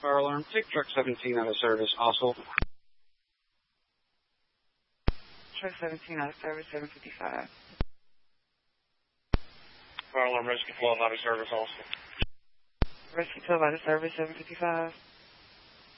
Fire alarm. Take truck 17 out of service. Also. Truck 17 out of service, 755. Fire alarm rescue 12 out of service also. Rescue 12 out of service, 755.